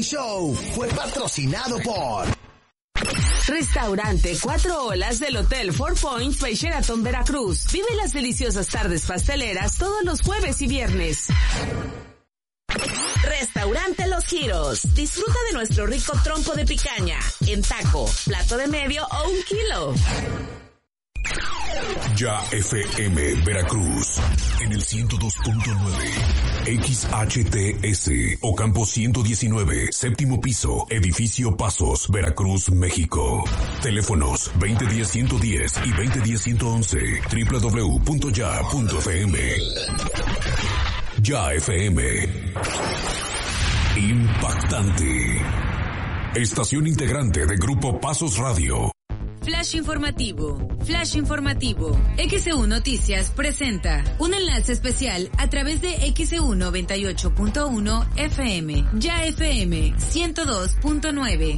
Morning Show fue patrocinado por Restaurante 4 Olas del Hotel Four Points by Sheraton Veracruz. Vive las deliciosas tardes pasteleras todos los jueves y viernes. Restaurante Los Giros. Disfruta de nuestro rico trompo de picaña, en taco, plato de medio o 1 kilo. Ya FM Veracruz en el 102.9 XHTS Ocampo 119, séptimo piso, edificio Pasos, Veracruz, México. Teléfonos 2010-110 y 2010-111, www.ya.fm. Ya FM. Impactante. Estación integrante de Grupo Pasos Radio. Flash informativo. Flash informativo. XEU Noticias presenta un enlace especial a través de XEU 98.1 FM. Ya FM 102.9.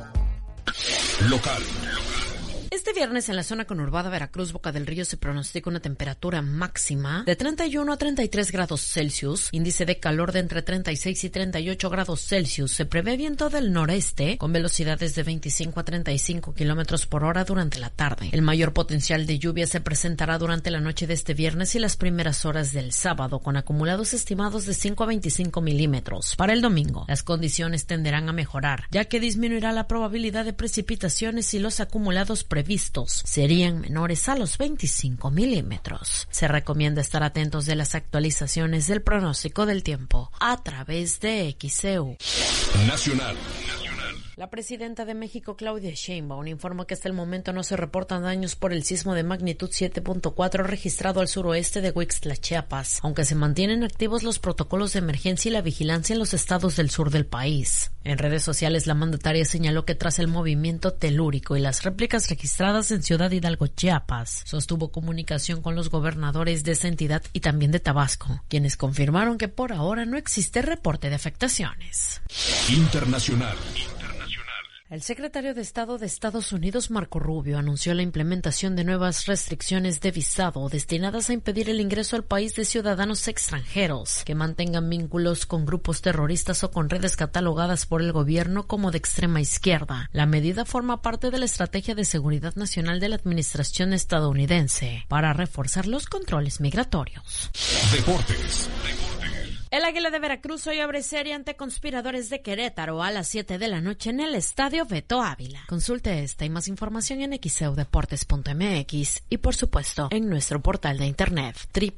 Local. Este viernes en la zona conurbada Veracruz, Boca del Río, se pronostica una temperatura máxima de 31 a 33 grados Celsius, índice de calor de entre 36 y 38 grados Celsius. Se prevé viento del noreste con velocidades de 25 a 35 kilómetros por hora durante la tarde. El mayor potencial de lluvia se presentará durante la noche de este viernes y las primeras horas del sábado, con acumulados estimados de 5 a 25 milímetros. Para el domingo, las condiciones tenderán a mejorar, ya que disminuirá la probabilidad de precipitaciones y los acumulados previstos serían menores a los 25 milímetros. Se recomienda estar atentos de las actualizaciones del pronóstico del tiempo a través de XEU. Nacional. La presidenta de México, Claudia Sheinbaum, informó que hasta el momento no se reportan daños por el sismo de magnitud 7.4 registrado al suroeste de Huixtla, Chiapas, aunque se mantienen activos los protocolos de emergencia y la vigilancia en los estados del sur del país. En redes sociales, la mandataria señaló que tras el movimiento telúrico y las réplicas registradas en Ciudad Hidalgo, Chiapas, sostuvo comunicación con los gobernadores de esa entidad y también de Tabasco, quienes confirmaron que por ahora no existe reporte de afectaciones. Internacional. El secretario de Estado de Estados Unidos, Marco Rubio, anunció la implementación de nuevas restricciones de visado destinadas a impedir el ingreso al país de ciudadanos extranjeros que mantengan vínculos con grupos terroristas o con redes catalogadas por el gobierno como de extrema izquierda. La medida forma parte de la estrategia de seguridad nacional de la administración estadounidense para reforzar los controles migratorios. Deportes. El Águila de Veracruz hoy abre serie ante Conspiradores de Querétaro a las 7 de la noche en el Estadio Beto Ávila. Consulte esta y más información en xeudeportes.mx y por supuesto en nuestro portal de internet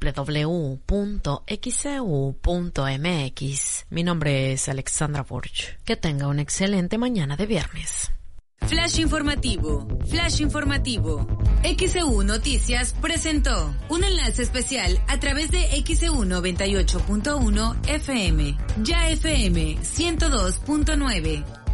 www.xeu.mx. Mi nombre es Alexandra Burch. Que tenga una excelente mañana de viernes. Flash informativo. Flash informativo. XEU Noticias presentó un enlace especial a través de XEU 98.1 FM. Ya FM 102.9.